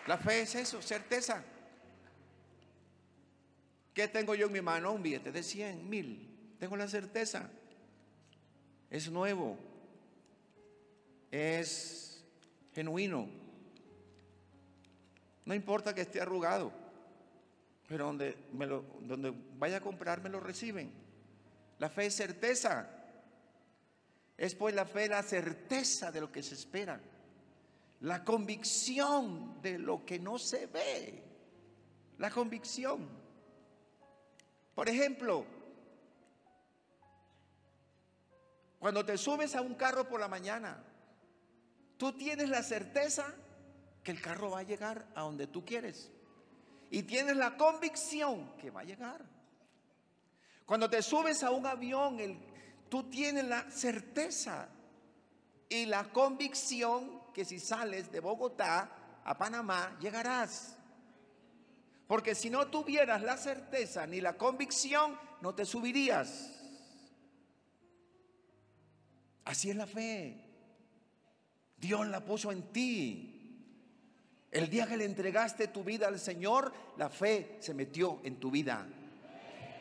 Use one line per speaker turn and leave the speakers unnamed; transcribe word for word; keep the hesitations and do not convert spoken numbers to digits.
La fe es eso, certeza. ¿Qué tengo yo en mi mano? Un billete de cien mil. Tengo la certeza. Es nuevo. Es genuino. No importa que esté arrugado, pero donde, me lo, donde vaya a comprar me lo reciben. La fe es certeza. Es pues la fe la certeza de lo que se espera, la convicción de lo que no se ve, la convicción. Por ejemplo, cuando te subes a un carro por la mañana, tú tienes la certeza que el carro va a llegar a donde tú quieres y tienes la convicción que va a llegar. Cuando te subes a un avión, el, tú tienes la certeza y la convicción que si sales de Bogotá a Panamá llegarás. Porque si no tuvieras la certeza ni la convicción, no te subirías. Así es la fe. Dios la puso en ti. El día que le entregaste tu vida al Señor, la fe se metió en tu vida.